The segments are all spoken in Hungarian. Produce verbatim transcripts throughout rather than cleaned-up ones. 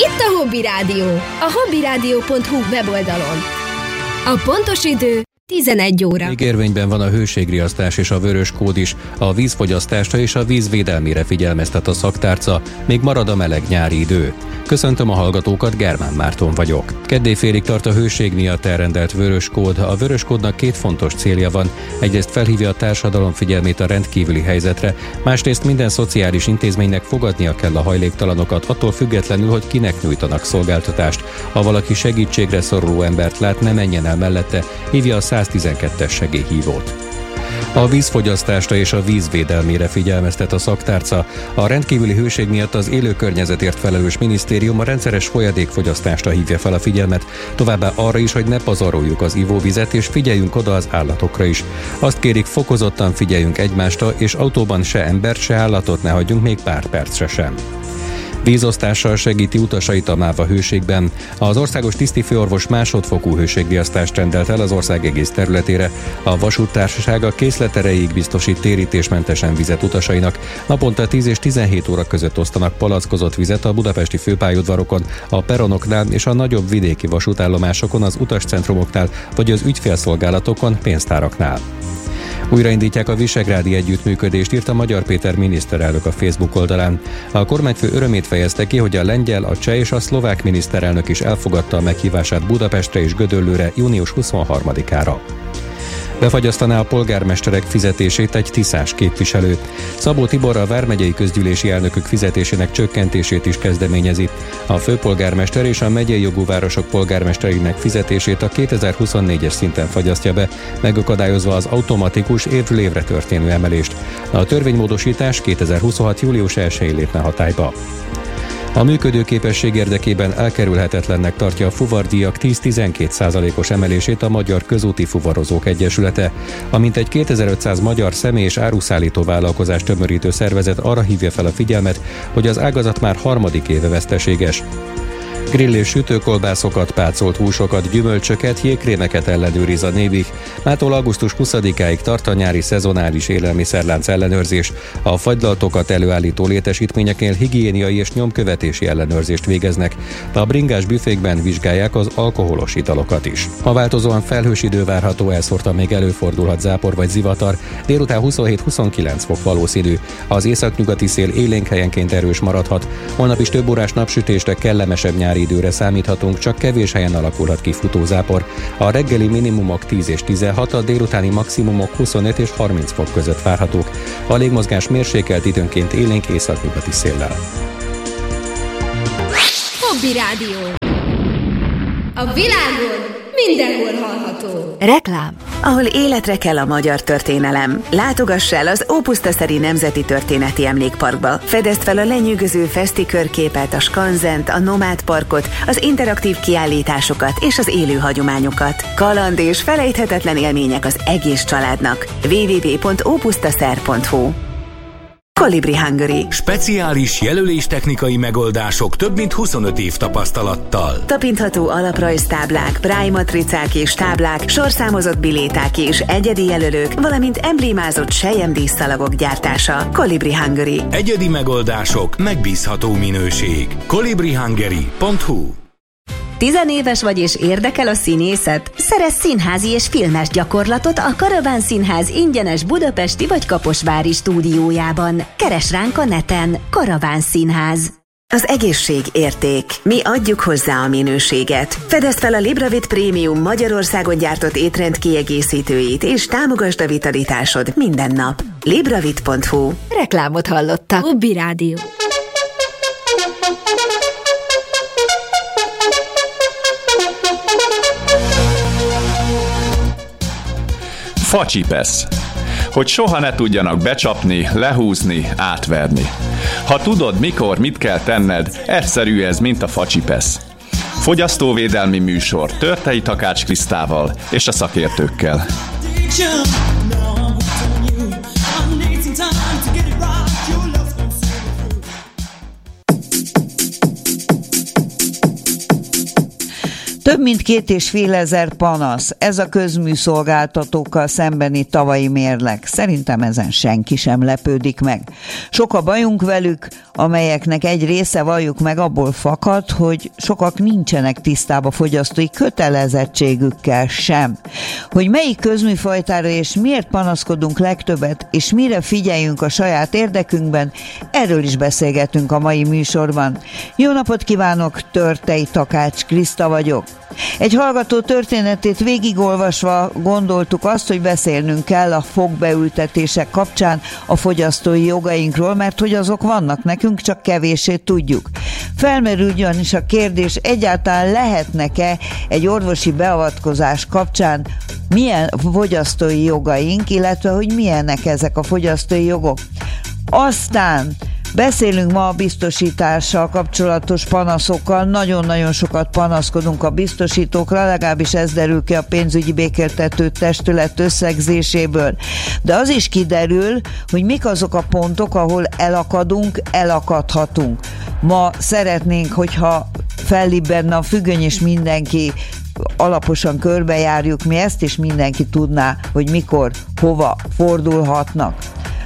Itt a Hobby Rádió, a hobbyrádió pont hu weboldalon. A pontos idő tizenegy óra. Még érvényben van a hőségriasztás és a vörös kód is, a vízfogyasztásra és a víz védelmére figyelmeztet a szaktárca, még marad a meleg nyári idő. Köszöntöm a hallgatókat, Germán Márton vagyok. Keddéfélig tart a hőség miatt elrendelt vörös kód. A vörös kódnak két fontos célja van. Egyrészt felhívja a társadalom figyelmét a rendkívüli helyzetre, másrészt minden szociális intézménynek fogadnia kell a hajléktalanokat, attól függetlenül, hogy kinek nyújtanak szolgáltatást. Ha valaki segítségre szoruló embert lát, ne menjen el mellette, hívja a száztizenkettes segélyhívót. A vízfogyasztásra és a víz védelmére figyelmeztet a szaktárca. A rendkívüli hőség miatt az élőkörnyezetért felelős minisztérium a rendszeres folyadékfogyasztásra hívja fel a figyelmet, továbbá arra is, hogy ne pazaroljuk az ivóvizet, és figyeljünk oda az állatokra is. Azt kérik, fokozottan figyeljünk egymásra, és autóban se embert, se állatot ne hagyjunk még pár percre sem. Vízosztással segíti utasait a MÁV a hőségben. Az országos tisztifőorvos másodfokú hőségriasztást rendelt el az ország egész területére. A vasúttársaság a készlet erejéig biztosít térítésmentesen vizet utasainak. Naponta tíz és tizenhét óra között osztanak palackozott vizet a budapesti főpályaudvarokon, a peronoknál és a nagyobb vidéki vasútállomásokon, az utascentrumoknál vagy az ügyfélszolgálatokon, pénztáraknál. Újraindítják a visegrádi együttműködést, írt a Magyar Péter miniszterelnök a Facebook oldalán. A kormányfő örömét fejezte ki, hogy a lengyel, a cseh és a szlovák miniszterelnök is elfogadta a meghívását Budapestre és Gödöllőre június huszonharmadikára. Befagyasztaná a polgármesterek fizetését egy tiszás képviselő. Szabó Tibor a vármegyei közgyűlési elnökök fizetésének csökkentését is kezdeményezi. A főpolgármester és a megyei jogú városok polgármestereinek fizetését a kétezer-huszonnégyes szinten fagyasztja be, megakadályozva az automatikus évről évre történő emelést. A törvénymódosítás kétezer-huszonhat július elsején lépne hatályba. A működőképesség érdekében elkerülhetetlennek tartja a fuvardíjak tíz-tizenkét százalékos emelését a Magyar Közúti Fuvarozók Egyesülete. A mintegy kétezer-ötszáz magyar személy- és áruszállító vállalkozást tömörítő szervezet arra hívja fel a figyelmet, hogy az ágazat már harmadik éve veszteséges. Grill és sütőkolbászokat, pácolt húsokat, gyümölcsöket, jégkrémeket ellenőriz a Nébih. Mától augusztus huszadikáig tart a nyári szezonális élelmiszerlánc ellenőrzés. A fagylaltokat előállító létesítményeknél higiéniai és nyomkövetési ellenőrzést végeznek. A bringás büfékben vizsgálják az alkoholos italokat is. A változóan felhős idő várható, elszórtan még előfordulhat zápor vagy zivatar. Délután huszonhét-huszonkilenc fok valószínű. Az északnyugati szél élénk helyenként erős maradhat. Holnap is több órás napsütésre, kellemesebb nyári időre számíthatunk, csak kevés helyen alakulhat ki futózápor. A reggeli minimumok tíz és tizenhat, a délutáni maximumok huszonöt és harminc fok között várhatók. A légmozgás mérsékelt, időnként élénk északnyugati széllel. Hobby Rádió. A világon mindenhol hallható. Reklám. Ahol életre kell a magyar történelem. Látogass el az Ópusztaszeri Nemzeti Történeti Emlékparkba. Fedezd fel a lenyűgöző feszti körképet, a skanzent, a nomád parkot, az interaktív kiállításokat és az élő hagyományokat. Kaland és felejthetetlen élmények az egész családnak. double-u double-u double-u pont ópusztaszer pont hu. Kolibri Hungary. Speciális jelöléstechnikai megoldások több mint huszonöt év tapasztalattal. Tapintható alaprajztáblák, Braille matricák és táblák, sorszámozott biléták és egyedi jelölők, valamint emblémázott selyemdíszszalagok gyártása. Kolibri Hungary. Egyedi megoldások, megbízható minőség. kolibri hungary pont hu. Tizenéves vagy és érdekel a színészet? Szerezz színházi és filmes gyakorlatot a Karaván Színház ingyenes budapesti vagy kaposvári stúdiójában. Keresd ránk a neten. Karaván Színház. Az egészség érték. Mi adjuk hozzá a minőséget. Fedezd fel a Libravit Prémium Magyarországon gyártott étrend kiegészítőit, és támogasd a vitalitásod minden nap. libravit pont hu. Reklámot hallottak. Hobby Rádió. Facsipesz. Hogy soha ne tudjanak becsapni, lehúzni, átverni. Ha tudod, mikor, mit kell tenned, egyszerű ez, mint a facsipesz. Fogyasztóvédelmi műsor Törtei Takács Krisztával és a szakértőkkel. Több mint két és fél ezer panasz. Ez a közműszolgáltatókkal szembeni tavalyi mérleg. Szerintem ezen senki sem lepődik meg. Sok a bajunk velük, amelyeknek egy része, valljuk meg, abból fakad, hogy sokak nincsenek tisztában fogyasztói kötelezettségükkel sem. Hogy melyik közműfajtára és miért panaszkodunk legtöbbet, és mire figyeljünk a saját érdekünkben, erről is beszélgetünk a mai műsorban. Jó napot kívánok, Törtei Takács Kriszta vagyok. Egy hallgató történetét végigolvasva gondoltuk azt, hogy beszélnünk kell a fogbeültetések kapcsán a fogyasztói jogainkról, mert hogy azok vannak nekünk, csak kevéssé tudjuk. Felmerül ugyanis a kérdés, egyáltalán lehetnek-e egy orvosi beavatkozás kapcsán milyen fogyasztói jogaink, illetve hogy milyenek ezek a fogyasztói jogok. Aztán beszélünk ma a biztosítással kapcsolatos panaszokkal. Nagyon-nagyon sokat panaszkodunk a biztosítókra, legalábbis ez derül ki a pénzügyi békéltető testület összegzéséből. De az is kiderül, hogy mik azok a pontok, ahol elakadunk, elakadhatunk. Ma szeretnénk, hogyha fellibbedne a függöny, és mindenki alaposan körbejárjuk mi ezt, és mindenki tudná, hogy mikor, hova fordulhatnak.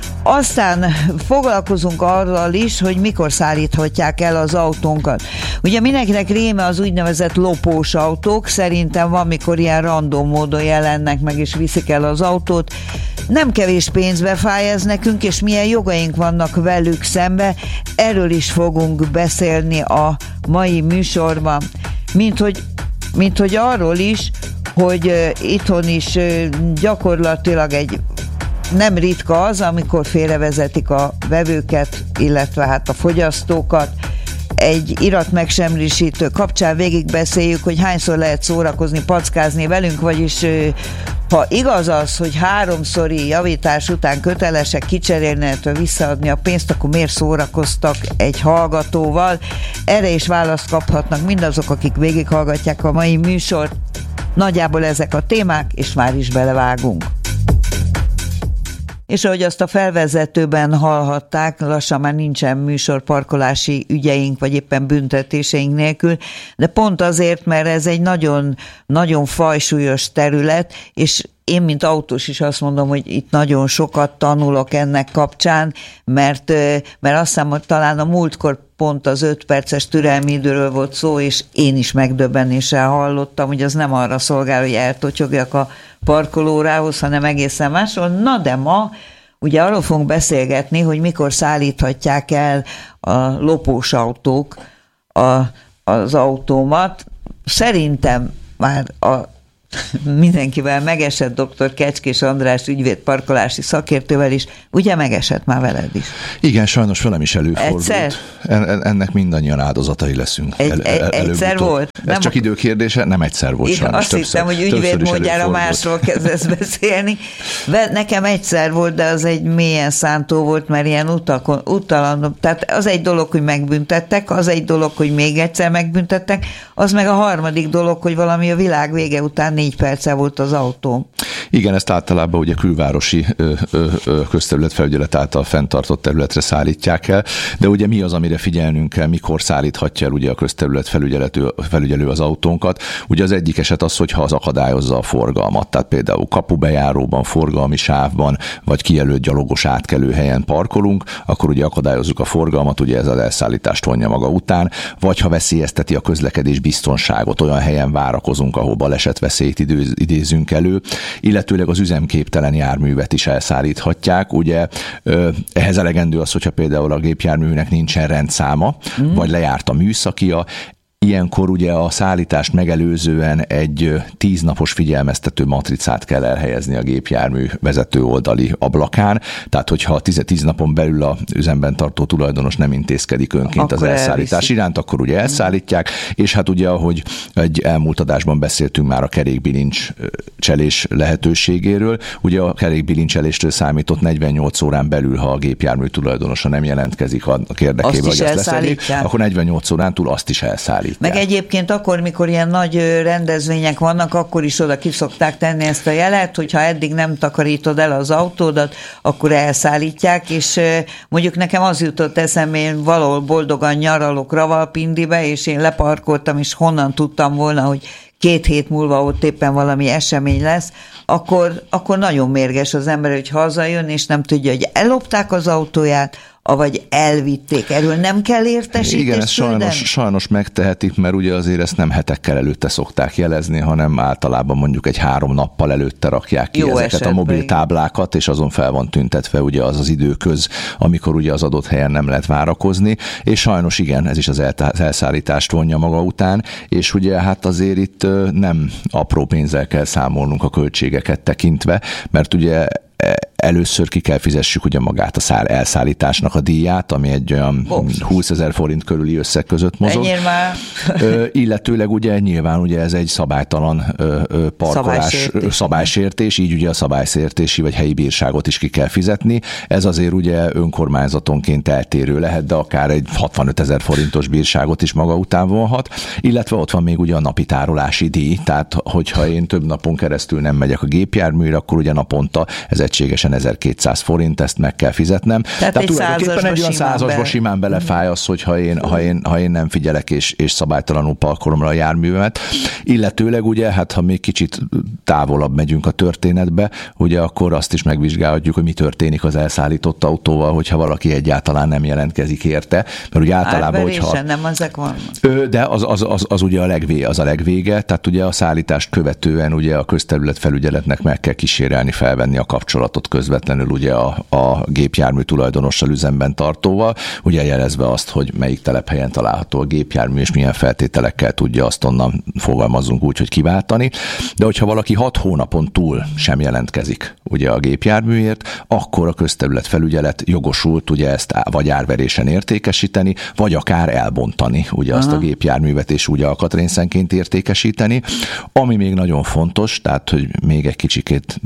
Aztán foglalkozunk arról is, hogy mikor szállíthatják el az autónkat. Ugye mindenkinek réme az úgynevezett lopós autók, szerintem van, mikor ilyen random módon jelennek meg és viszik el az autót. Nem kevés pénzbe fáj ez nekünk, és milyen jogaink vannak velük szembe, erről is fogunk beszélni a mai műsorban. Mint hogy, mint hogy arról is, hogy uh, itthon is uh, gyakorlatilag egy nem ritka az, amikor félrevezetik a vevőket, illetve hát a fogyasztókat. Egy iratmegsemmisítő kapcsán végigbeszéljük, hogy hányszor lehet szórakozni, packázni velünk, vagyis ha igaz az, hogy háromszori javítás után kötelesek kicserélni, illetve visszaadni a pénzt, akkor miért szórakoztak egy hallgatóval? Erre is választ kaphatnak mindazok, akik végighallgatják a mai műsort. Nagyjából ezek a témák, és már is belevágunk. És ahogy azt a felvezetőben hallhatták, lassan már nincsen műsorparkolási ügyeink, vagy éppen büntetéseink nélkül, de pont azért, mert ez egy nagyon, nagyon fajsúlyos terület, és én, mint autós is azt mondom, hogy itt nagyon sokat tanulok ennek kapcsán, mert, mert azt hiszem, hogy talán a múltkor pont az öt perces türelmi időről volt szó, és én is megdöbbenéssel hallottam, hogy az nem arra szolgál, hogy eltotyogjak a parkolórához, hanem egészen másról. Na de ma ugye arról fogunk beszélgetni, hogy mikor szállíthatják el a lopós autók a, az autómat. Szerintem már a mindenkivel megesett, dr. Kecskés András ügyvéd parkolási szakértővel is, ugye megesett már veled is? Igen, sajnos velem is előfordult. Egyszer? En, ennek mindannyian áldozatai leszünk. Egy, el, el, egyszer volt? Ez nem csak ak- időkérdése, nem egyszer volt Igen, sajnos. Azt hittem, hogy ügyvéd módjára másról kezdesz beszélni. Nekem egyszer volt, de az egy mélyen szántó volt, mert ilyen utakon, utalan, tehát az egy dolog, hogy megbüntettek, az egy dolog, hogy még egyszer megbüntettek, az meg a harmadik dolog, hogy valami a világ vége után négy perccel volt az autó. Igen, ezt általában ugye külvárosi ö, ö, ö, közterületfelügyelet által fenntartott területre szállítják el, de ugye mi az, amire figyelnünk kell, mikor szállíthatja el ugye a közterület felügyelő az autónkat. Ugye az egyik eset az, hogyha az akadályozza a forgalmat, tehát például kapubejáróban, forgalmi sávban, vagy kijelölt gyalogos átkelő helyen parkolunk, akkor ugye akadályozzuk a forgalmat, ugye ez az elszállítást vonja maga után, vagy ha veszélyezteti a közlekedés biztonságot, olyan helyen várakozunk, ahol balesetveszélyt idézünk elő, illetőleg az üzemképtelen járművet is elszállíthatják. Ugye ehhez elegendő az, hogyha például a gépjárműnek nincsen rendszáma, mm. vagy lejárt a műszakia. Ilyenkor ugye a szállítást megelőzően egy tíz napos figyelmeztető matricát kell elhelyezni a gépjármű vezető oldali ablakán, tehát hogyha a tíz napon belül a üzemben tartó tulajdonos nem intézkedik önként akkor az elszállítás elviszik. iránt, akkor ugye elszállítják, és hát ugye, ahogy egy elmúlt adásban beszéltünk már a kerékbilincselés lehetőségéről, ugye a kerékbilincseléstől számított negyvennyolc órán belül, ha a gépjármű tulajdonosa nem jelentkezik a érdekében, hogy ezt leszedjék, akkor negyvennyolc órán túl azt is elszállítják. Meg egyébként akkor, mikor ilyen nagy rendezvények vannak, akkor is oda ki szokták tenni ezt a jelet, hogyha eddig nem takarítod el az autódat, akkor elszállítják, és mondjuk nekem az jutott eszembe, én valahol boldogan nyaralok Ravalpindibe, és én leparkoltam, és honnan tudtam volna, hogy két hét múlva ott éppen valami esemény lesz, akkor, akkor nagyon mérges az ember, hogy hazajön, és nem tudja, hogy ellopták az autóját, avagy elvitték. Erről nem kell értesítést Igen, ezt sajnos, sajnos megtehetik, mert ugye azért ezt nem hetekkel előtte szokták jelezni, hanem általában mondjuk egy három nappal előtte rakják ki Jó ezeket esetben. A mobil táblákat, és azon fel van tüntetve ugye az az időköz, amikor ugye az adott helyen nem lehet várakozni, és sajnos igen, ez is az elszállítást vonja maga után, és ugye hát azért itt nem apró pénzzel kell számolnunk a költségeket tekintve, mert ugye először ki kell fizessük ugye magát a szár elszállításnak a díját, ami egy olyan Bops. húszezer forint körüli összeg között mozog. Már. Ö, illetőleg ugye nyilván ugye ez egy szabálytalan ö, ö, parkolás, szabálysértés. szabálysértés, így ugye a szabálysértési vagy helyi bírságot is ki kell fizetni. Ez azért ugye önkormányzatonként eltérő lehet, de akár egy hatvanötezer forintos bírságot is maga után vonhat. Illetve ott van még ugye a napi tárolási díj, tehát hogyha én több napon keresztül nem megyek a gépjárműre, akkor ugye naponta ez egységesen ezerkétszáz forint, ezt meg kell fizetnem. Tehát, Tehát tulajdonképpen egy olyan százasba simán belefáj az, hogyha én, ha én, ha én nem figyelek és, és szabálytalanul parkolom a járművemet. Illetőleg ugye, hát ha még kicsit távolabb megyünk a történetbe, ugye akkor azt is megvizsgálhatjuk, hogy mi történik az elszállított autóval, hogyha valaki egyáltalán nem jelentkezik érte. Mert ugye általában, hogyha... nem ezek van. De az, az, az, az ugye a legvége, az a legvége, tehát ugye a szállítást követően ugye a közterület felügyeletnek meg kell kísérelni, felvenni a kapcsolatot közvetlenül ugye a, a gépjármű tulajdonossal, üzemben tartóval, ugye jelezve azt, hogy melyik telephelyen található a gépjármű, és milyen feltételekkel tudja azt onnan, fogalmazunk úgy, hogy kiváltani. De hogyha valaki hat hónapon túl sem jelentkezik ugye a gépjárműért, akkor a közterület felügyelet jogosult ugye ezt vagy árverésen értékesíteni, vagy akár elbontani ugye Aha. azt a gépjárművet, és ugye alkatrészenként értékesíteni. Ami még nagyon fontos, tehát, hogy még egy kicsikét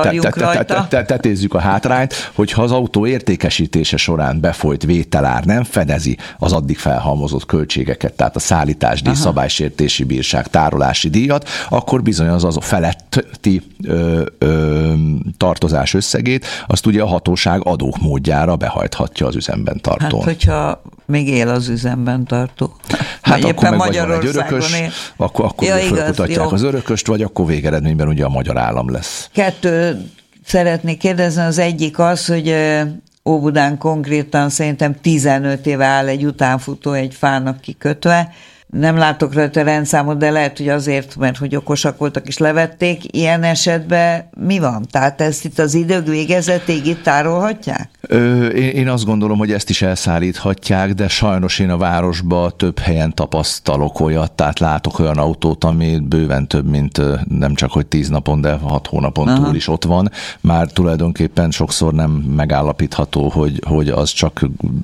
tetézzük a hátrányt, hogyha az autó értékesítése során befolyt vételár nem fedezi az addig felhalmozott költségeket, tehát a szállításdíj, Aha. szabálysértési bírság, tárolási díjat, akkor bizony az az a feletti ö, ö, tartozás összegét, azt ugye a hatóság adók módjára behajthatja az üzemben tartón. Hát, hogyha még él az üzemben tartó. Hát akkor meg vagy van egy örökös, él. akkor, akkor ja, felkutatják az örököst, vagy akkor végeredményben ugye a magyar állam lesz. Kettő szeretnék kérdezni, az egyik az, hogy Óbudán konkrétan szerintem tizenöt éve áll egy utánfutó egy fának kikötve. Nem látok rajta rendszámot, de lehet, hogy azért, mert hogy okosak voltak és levették. Ilyen esetben mi van? Tehát ezt itt az idők végezetéig itt tárolhatják? Ö, én, én azt gondolom, hogy ezt is elszállíthatják, de sajnos én a városban több helyen tapasztalok olyat, tehát látok olyan autót, ami bőven több, mint nem csak hogy tíz napon, de hat hónapon Aha. túl is ott van. Már tulajdonképpen sokszor nem megállapítható, hogy, hogy az csak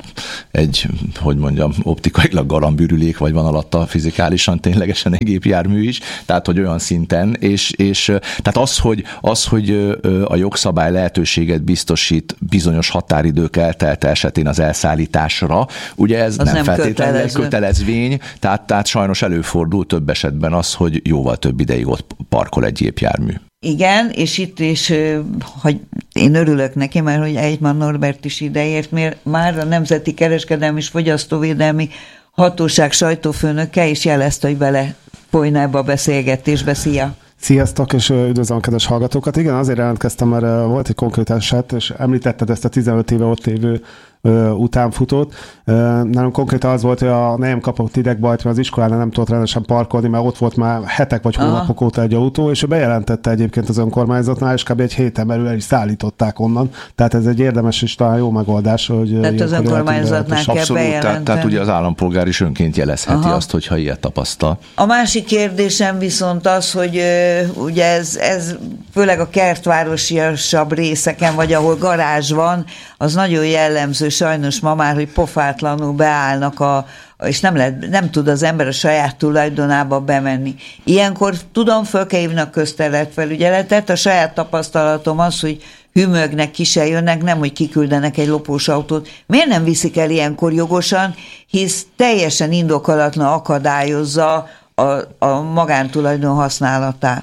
egy, hogy mondjam, optikailag galambürülék, vagy van alatt fizikálisan ténylegesen egy gépjármű is, tehát hogy olyan szinten, és, és tehát az, hogy, az, hogy a jogszabály lehetőséget biztosít bizonyos határidők eltelte esetén az elszállításra, ugye ez nem, nem feltétlenül kötelező. kötelezvény, tehát, tehát sajnos előfordul több esetben az, hogy jóval több ideig ott parkol egy gépjármű. Igen, és itt is, hogy én örülök neki, mert hogy Eichmann Norbert is ideért, mert már a Nemzeti Kereskedelmi és Fogyasztóvédelmi Hatóság sajtófőnöke is jelezte, hogy vele folyna ebbe a beszélgetésbe. Szia! Sziasztok, és üdvözlöm a kedves hallgatókat. Igen, azért jelentkeztem, mert volt egy konkrét eset, és említetted ezt a tizenöt éve ott lévő utánfutót. Nálunk konkrétan az volt, hogy a nejem kapott idegbajt, mert az iskolánál nem tudott rendesen parkolni, mert ott volt már hetek vagy hónapok óta egy autó, és ő bejelentette egyébként az önkormányzatnál, és kb. Egy héten belül el is szállították onnan. Tehát ez egy érdemes és talán jó megoldás, hogy... Tehát az önkormányzatnál kell Abszolút, tehát, tehát ugye az állampolgár is önként jelezheti Aha. azt, hogyha ilyet tapasztal. A másik kérdésem viszont az, hogy ugye ez, ez főleg a kertvárosiasabb részeken, vagy ahol garázs van, az nagyon jellemző sajnos ma már, hogy pofátlanul beállnak, a, és nem, lehet, nem tud az ember a saját tulajdonába bemenni. Ilyenkor tudom, föl kell hívni a közterületfelügyeletet. A saját tapasztalatom az, hogy hümögnek, ki se jönnek, nem, hogy kiküldenek egy lopós autót. Miért nem viszik el ilyenkor jogosan, hisz teljesen indokolatlan akadályozza a, a magántulajdon használatát?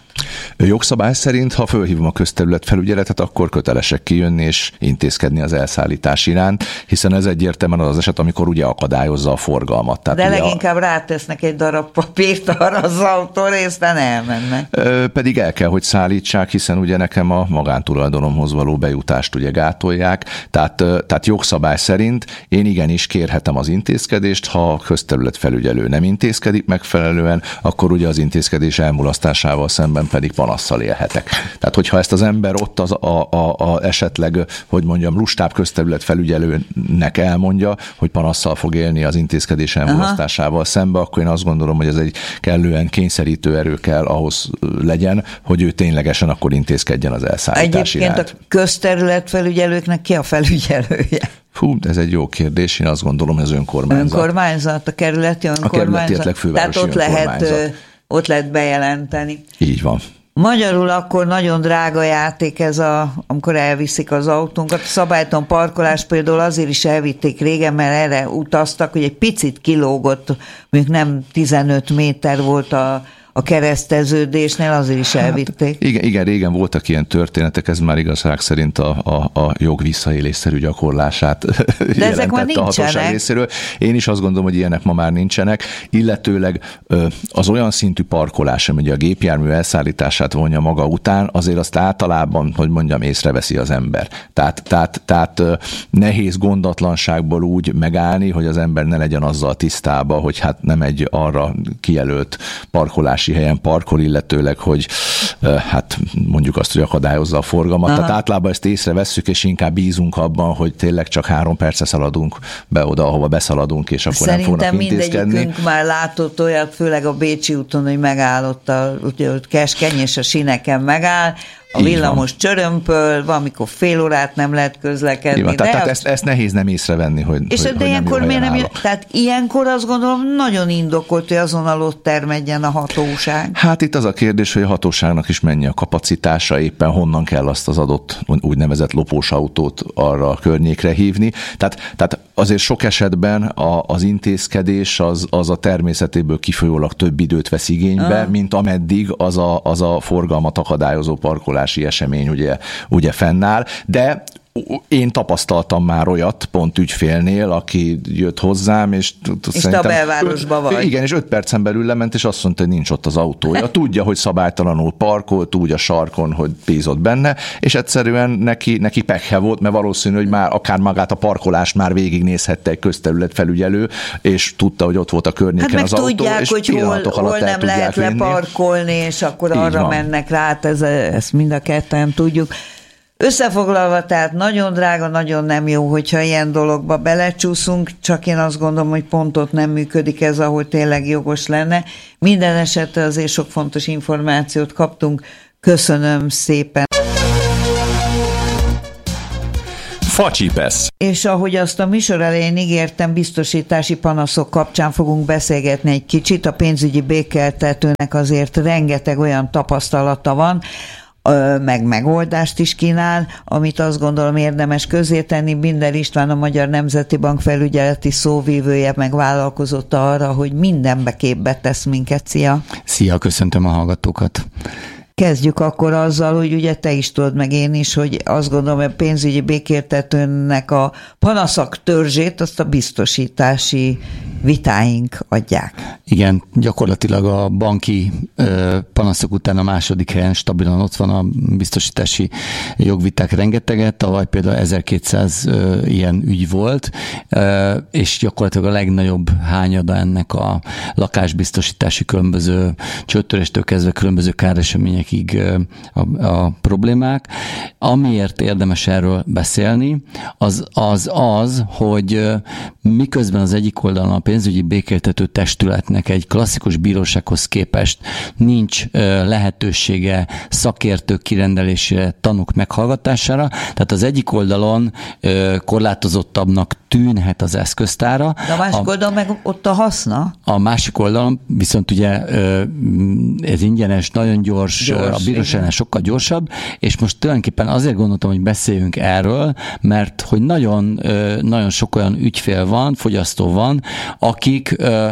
Jogszabály szerint, ha fölhívom a közterület felügyeletet, akkor kötelesek kijönni és intézkedni az elszállítás iránt, hiszen ez egyértelműen az eset, amikor ugye akadályozza a forgalmat. Tehát de leginkább a... rátesznek egy darab papírt arra az autóra, és aztán elmennek. Ö, pedig el kell, hogy szállítsák, hiszen ugye nekem a magántulajdonomhoz való bejutást ugye gátolják, tehát, tehát jogszabály szerint én igenis kérhetem az intézkedést, ha a közterület felügyelő nem intézkedik megfelelően, akkor ugye az intézkedés elmulasztásával szemben pedig panasszal élhetek. Tehát, hogyha ezt az ember ott az a, a, a esetleg, hogy mondjam, lustább közterület felügyelőnek elmondja, hogy panasszal fog élni az intézkedés elmulasztásával Aha. szembe, akkor én azt gondolom, hogy ez egy kellően kényszerítő erő kell ahhoz legyen, hogy ő ténylegesen akkor intézkedjen az elszállítás Egyébként iránt. A közterület felügyelőknek ki a felügyelője? Fú, ez egy jó kérdés, én azt gondolom, hogy az önkormányzat. Önkormányzat, a kerületi önkormányzat. A kerületi, legfővárosi Tehát ott önkormányzat. lehet, ott lehet bejelenteni. Így van. Magyarul akkor nagyon drága játék ez, a, amikor elviszik az autónkat. A szabálytalan parkolás például azért is elvitték régen, mert erre utaztak, hogy egy picit kilógott, mondjuk nem tizenöt méter volt a a kereszteződésnél, azért is elvitték. Hát, igen, igen, régen voltak ilyen történetek, ez már igazság szerint a, a, a jog visszaélésszerű gyakorlását de ezek már a hatóság részéről. Én is azt gondolom, hogy ilyenek ma már nincsenek, illetőleg az olyan szintű parkolás, ami a gépjármű elszállítását vonja maga után, azért azt általában, hogy mondjam, észreveszi az ember. Tehát, tehát, tehát nehéz gondatlanságból úgy megállni, hogy az ember ne legyen azzal tisztában, hogy hát nem egy arra kijelölt parkolás helyen parkol, illetőleg, hogy hát mondjuk azt, hogy akadályozza a forgalmat. Aha. Tehát általában ezt észrevesszük, és inkább bízunk abban, hogy tényleg csak három perce szaladunk be oda, ahova beszaladunk, és akkor Szerintem nem fognak intézkedni. Szerintem mindegyikünk már látott olyat, főleg a Bécsi úton, hogy megállott a keskeny, és a sineken megáll, a villamos csörömpöl, valamikor fél órát nem lehet közlekedni. Van, tehát, tehát ezt, ezt nehéz nem észrevenni, hogy És hogy, de hogy ilyenkor nem miért nem jön? Tehát ilyenkor azt gondolom nagyon indokolt, hogy azonnal ott termedjen a hatóság. Hát itt az a kérdés, hogy a hatóságnak is mennyi a kapacitása, éppen honnan kell azt az adott úgynevezett lopós autót arra a környékre hívni. Tehát, tehát azért sok esetben a, az intézkedés az, az a természetéből kifolyólag több időt vesz igénybe, ah. mint ameddig az a, az a forgalmat akadályozó parkolási esemény ugye, ugye fennáll, de én tapasztaltam már olyat, pont ügyfélnél, aki jött hozzám, és, és te a belvárosban vagy. Igen, és öt percen belül lement, és azt mondta, hogy nincs ott az autója. Tudja, hogy szabálytalanul parkolt, úgy a sarkon, hogy bízott benne, és egyszerűen neki, neki pekhe volt, mert valószínű, hogy már akár magát a parkolást már végignézhette egy közterület felügyelő, és tudta, hogy ott volt a környéken hát az autó, tudják, és hogy hol, hol nem lehet vinni. leparkolni, és akkor Így arra van. mennek rá, hát ez, ezt mind a ketten tudjuk. Összefoglalva, tehát nagyon drága, nagyon nem jó, hogyha ilyen dologba belecsúszunk, csak én azt gondolom, hogy pont ott nem működik ez, ahol tényleg jogos lenne. Minden esetre azért sok fontos információt kaptunk. Köszönöm szépen. Facsipesz. És ahogy azt a műsor elején ígértem, biztosítási panaszok kapcsán fogunk beszélgetni egy kicsit. A pénzügyi békéltetőnek azért rengeteg olyan tapasztalata van, meg megoldást is kínál, amit azt gondolom érdemes közzétenni. Binder István, a Magyar Nemzeti Bank felügyeleti szóvívője megvállalkozott arra, hogy mindenbe képbe tesz minket. Szia! Szia, köszöntöm a hallgatókat! Kezdjük akkor azzal, hogy ugye te is tudod, meg én is, hogy azt gondolom, hogy a pénzügyi békéltetőnek a panaszak törzsét azt a biztosítási vitáink adják. Igen, gyakorlatilag a banki ö, panaszok után a második helyen stabilan ott van a biztosítási jogviták rengeteget. Tavaly például ezerkétszáz ö, ilyen ügy volt, ö, és gyakorlatilag a legnagyobb hányada ennek a lakásbiztosítási különböző csőttöréstől kezdve különböző káreseményekig ö, a, a problémák. Amiért érdemes erről beszélni, az az, az hogy ö, miközben az egyik oldalon a pénzügyi békéltető testületnek egy klasszikus bírósághoz képest nincs lehetősége szakértők kirendelésére, tanúk meghallgatására, tehát az egyik oldalon korlátozottabbnak tűnhet az eszköztára. De a másik oldalon meg ott a haszna? A másik oldalon viszont ugye ez ingyenes, nagyon gyors, gyors a bíróságnál sokkal gyorsabb, és most tulajdonképpen azért gondoltam, hogy beszéljünk erről, mert hogy nagyon, nagyon sok olyan ügyfél van, fogyasztó van, akik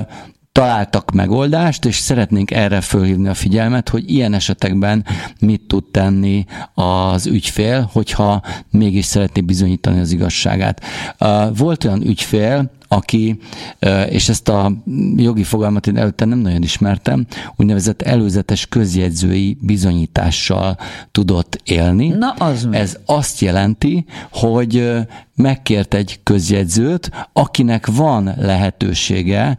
találtak megoldást, és szeretnénk erre fölhívni a figyelmet, hogy ilyen esetekben mit tud tenni az ügyfél, hogyha mégis szeretné bizonyítani az igazságát. Volt olyan ügyfél, aki, és ezt a jogi fogalmat én előtte nem nagyon ismertem, úgynevezett előzetes közjegyzői bizonyítással tudott élni. Na, az Ez mi? Azt jelenti, hogy megkért egy közjegyzőt, akinek van lehetősége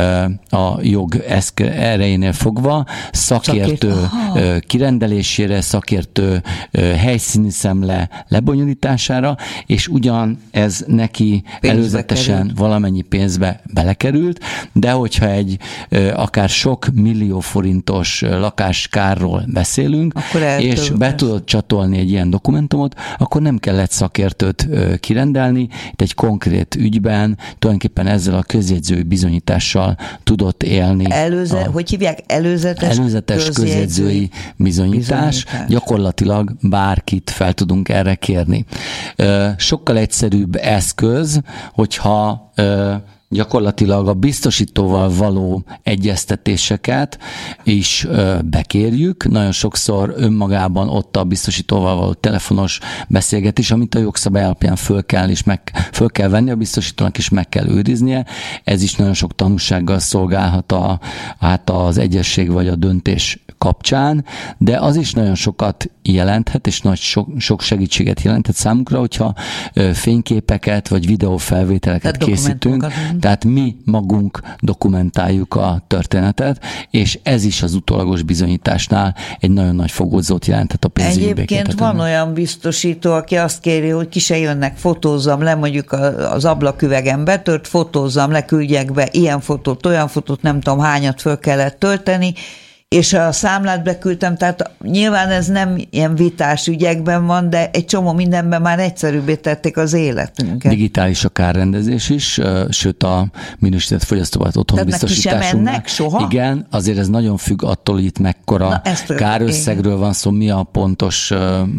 a jog erejénél fogva szakértő Szakért. kirendelésére, szakértő helyszíni szemle lebonyolítására, és ugyan ez neki pénzbe előzetesen került. Valamennyi pénzbe belekerült, de hogyha egy akár sok millió forintos lakáskárról beszélünk, és be tudod csatolni egy ilyen dokumentumot, akkor nem kellett szakértőt kirendelni. Itt egy konkrét ügyben tulajdonképpen ezzel a közjegyzői bizonyítással tudott élni. Előze, a, hogy hívják? Előzetes, előzetes közjegyzői, közjegyzői bizonyítás. bizonyítás. Gyakorlatilag bárkit fel tudunk erre kérni. Sokkal egyszerűbb eszköz, hogyha gyakorlatilag a biztosítóval való egyeztetéseket is bekérjük. Nagyon sokszor önmagában ott a biztosítóval való telefonos beszélgetés, amit a jogszabály alapján föl kell, és meg, föl kell venni a biztosítónak, és meg kell őriznie. Ez is nagyon sok tanúsággal szolgálhat a, hát az egyesség vagy a döntés kapcsán, de az is nagyon sokat jelenthet, és nagy sok, sok segítséget jelenthet számunkra, hogyha fényképeket vagy videófelvételeket Tehát készítünk. Tehát mi magunk dokumentáljuk a történetet, és ez is az utólagos bizonyításnál egy nagyon nagy fogódzót jelenthet a pénzügyi békét. Egyébként van olyan biztosító, aki azt kéri, hogy ki se jönnek, fotózzam le, mondjuk az ablaküvegen betört, fotózzam le, küldjek be ilyen fotót, olyan fotót, nem tudom hányat föl kellett tölteni, és a számlát beküldtem, tehát nyilván ez nem ilyen vitás ügyekben van, de egy csomó mindenben már egyszerűbbé tették az életünket. Digitális a kárrendezés is, sőt a minősített fogyasztóbarát otthon biztosításunknak. Soha? Igen, azért ez nagyon függ attól, hogy itt mekkora kárösszegről van szó, mi a pontos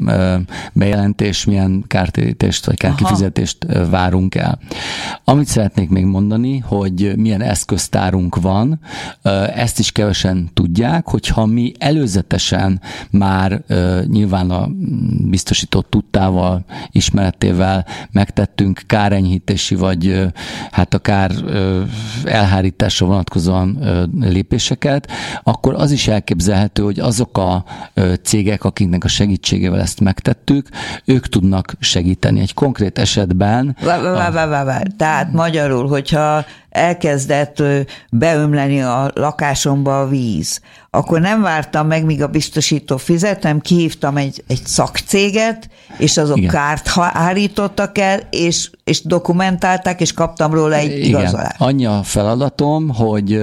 bejelentés, milyen kártérítést vagy kárkifizetést várunk el. Amit szeretnék még mondani, hogy milyen eszköztárunk van, ezt is kevesen tudják, hogyha mi előzetesen már uh, nyilván a biztosító tudtával, ismeretével megtettünk kárenyhítési vagy uh, hát a kár uh, elhárításra vonatkozóan uh, lépéseket, akkor az is elképzelhető, hogy azok a uh, cégek, akiknek a segítségével ezt megtettük, ők tudnak segíteni. Egy konkrét esetben... Vá, vá, vá, vá, vá. Tehát magyarul, hogyha elkezdett beömleni a lakásomba a víz, akkor nem vártam meg, míg a biztosító fizetem, kihívtam egy, egy szakcéget, és azok Igen. kárt hárítottak el, és, és dokumentálták, és kaptam róla egy Igen. igazolást. Annyi a feladatom, hogy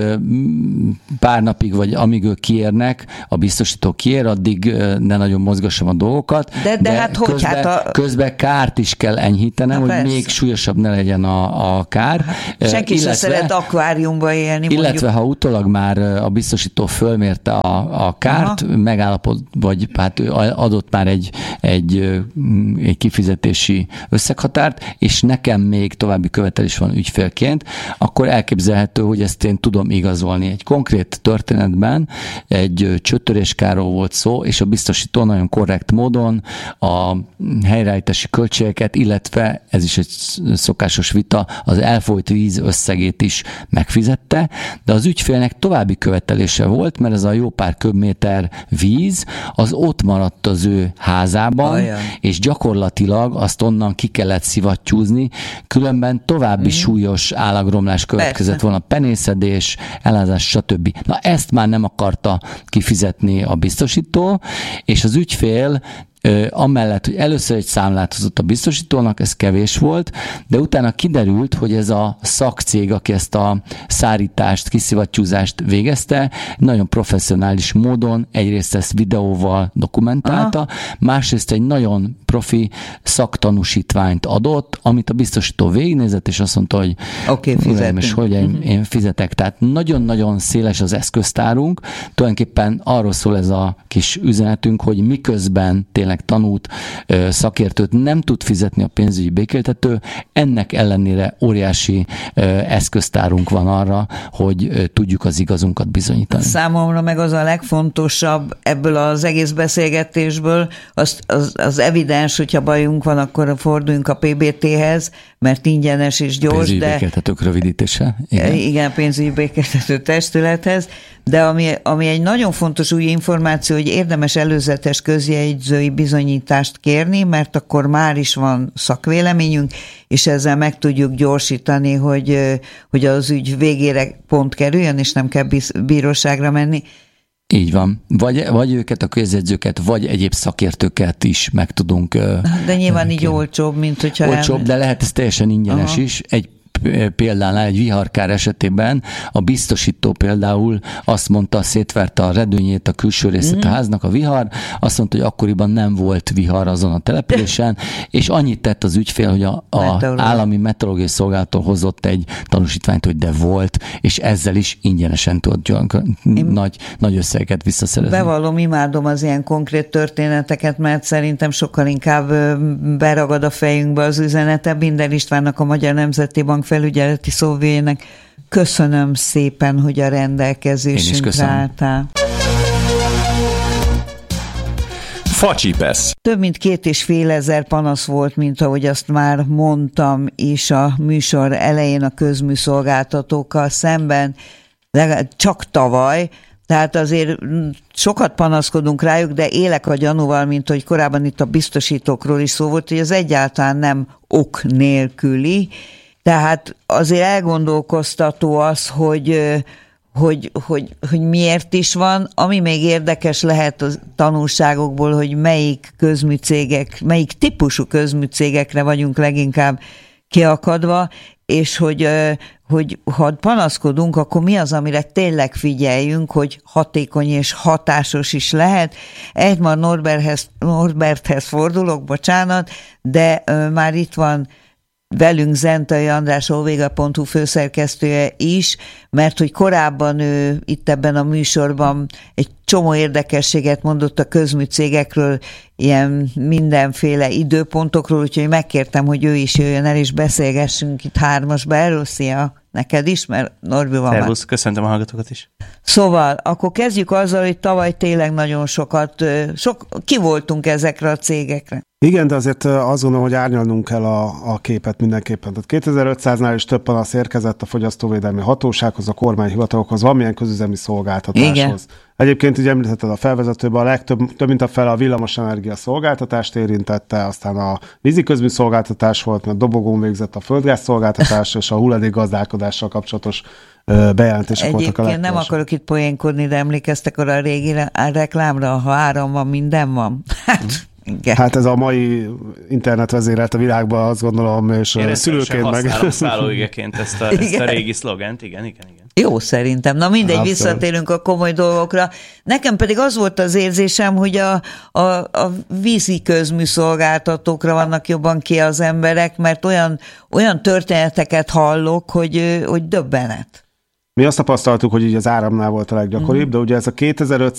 pár napig, vagy amíg ők kiérnek, a biztosító kiér, addig ne nagyon mozgassam a dolgokat. De, de, de hát hogy? Közben, Hát a... közben kárt is kell enyhítenem, hát hogy persze. még súlyosabb ne legyen a, a kár. Senki illetve, sem szeret akváriumba élni. Illetve, mondjuk. ha utólag már a biztosító fölmérte a, a kárt, Aha. megállapod, vagy hát adott már egy, egy, egy kifizetési összeghatárt, és nekem még további követelés van ügyfélként, akkor elképzelhető, hogy ezt én tudom igazolni. Egy konkrét történetben egy csőtöréskáról volt szó, és a biztosító nagyon korrekt módon a helyreállítási költségeket, illetve ez is egy szokásos vita, az elfolyt víz összegét is megfizette, de az ügyfélnek további követelése volt, mert ez a jó pár köbméter víz, az ott maradt az ő házában, Ajaj. és gyakorlatilag azt onnan ki kellett szivattyúzni, különben további mm. súlyos állagromlás következett Persze. volna, penészedés, elázás, stb. Na ezt már nem akarta kifizetni a biztosító, és az ügyfél amellett, hogy először egy számlát hozott a biztosítónak, ez kevés volt, de utána kiderült, hogy ez a szakcég, aki ezt a szárítást, kiszivattyúzást végezte, nagyon professzionális módon egyrészt ezt videóval dokumentálta, Aha. másrészt egy nagyon profi szaktanúsítványt adott, amit a biztosító végignézett, és azt mondta, hogy okay, uraim és hölgyeim, uh-huh. én fizetek. Tehát nagyon-nagyon széles az eszköztárunk, tulajdonképpen arról szól ez a kis üzenetünk, hogy miközben tényleg meg tanút, szakértőt nem tud fizetni a pénzügyi békéltető, ennek ellenére óriási eszköztárunk van arra, hogy tudjuk az igazunkat bizonyítani. Számomra meg az a legfontosabb ebből az egész beszélgetésből, az, az, az evidens, hogyha bajunk van, akkor forduljunk a pé bé té-hez, mert ingyenes és gyors. Pénzügyi de békéltetők rövidítése. Igen, igen pénzügyi békéltető testülethez, de ami, ami egy nagyon fontos új információ, hogy érdemes előzetes közjegyzői bizonyítást kérni, mert akkor már is van szakvéleményünk, és ezzel meg tudjuk gyorsítani, hogy, hogy az ügy végére pont kerüljön, és nem kell bíróságra menni. Így van. Vagy, vagy őket, a közjegyzőket, vagy egyéb szakértőket is meg tudunk... De nyilván így olcsóbb, mint hogyha... Olcsóbb, de lehet ez teljesen ingyenes Aha. is. Egy példánál, egy viharkár esetében a biztosító például azt mondta, szétverte a redőnyét, a külső részét mm. a háznak a vihar, azt mondta, hogy akkoriban nem volt vihar azon a településen, és annyit tett az ügyfél, hogy a, a állami meteorológiai szolgálattól hozott egy tanúsítványt, hogy de volt, és ezzel is ingyenesen tudott nagy, nagy összeget visszaszerezni. Bevallom, imádom az ilyen konkrét történeteket, mert szerintem sokkal inkább beragad a fejünkbe az üzenete. Binder Istvánnak, a Magyar Nemzeti Bank felügyeleti szóvivőjének köszönöm szépen, hogy a rendelkezésünkre álltál. Facsipesz. Több mint két és fél ezer panasz volt, mint ahogy azt már mondtam is a műsor elején a közműszolgáltatókkal szemben, csak tavaly. Tehát azért sokat panaszkodunk rájuk, de élek a gyanúval, mint hogy korábban itt a biztosítókról is szó volt, hogy ez egyáltalán nem ok nélküli. Tehát azért elgondolkoztató az, hogy, hogy, hogy, hogy miért is van. Ami még érdekes lehet a tanulságokból, hogy melyik közműcégek, melyik típusú közműcégekre vagyunk leginkább kiakadva, és hogy, hogy ha panaszkodunk, akkor mi az, amire tényleg figyeljünk, hogy hatékony és hatásos is lehet. Egymar Norberthez, Norberthez fordulok, bocsánat, de már itt van velünk Zentai András, olvéga pont hu főszerkesztője is, mert hogy korábban ő itt ebben a műsorban egy csomó érdekességet mondott a közműcégekről, ilyen mindenféle időpontokról, úgyhogy megkértem, hogy ő is jöjjön el, és beszélgessünk itt hármasba erről. Szia! Neked is, mert Norbi van. Szervusz, köszöntöm a hallgatókat is. Szóval, akkor kezdjük azzal, hogy tavaly tényleg nagyon sokat, sok, ki voltunk ezekre a cégekre. Igen, de azért azt gondolom, hogy árnyalnunk kell a, a képet mindenképpen. Tehát kétezer-ötszáznál is több panasz érkezett a fogyasztóvédelmi hatósághoz, a kormányhivatalokhoz, valamilyen közüzemi szolgáltatáshoz. Igen. Egyébként ugye említetted a felvezetőben, a legtöbb, több mint a fele a villamosenergia szolgáltatást érintette, aztán a vízi közműszolgáltatás volt, mert dobogón végzett a földgáz szolgáltatás, és a hulladék gazdálkodással kapcsolatos bejelentések Egyébként voltak a legtöbb. Nem akarok itt poénkodni, de emlékeztek arra a régi reklámra, ha áram van, minden van. Hát... Igen. Hát ez a mai internet vezérelt a világban, azt gondolom, és én szülőként meg... használom szállóigeként ezt a, ezt a régi szlogent, igen, igen, igen. Jó, szerintem. Na mindegy, Abszolút. Visszatérünk a komoly dolgokra. Nekem pedig az volt az érzésem, hogy a, a, a vízi közműszolgáltatókra vannak jobban ki az emberek, mert olyan, olyan történeteket hallok, hogy, hogy döbbenet. Mi azt tapasztaltuk, hogy így az áramnál volt a leggyakoribb, mm. de ugye ez a kétezer-ötszáz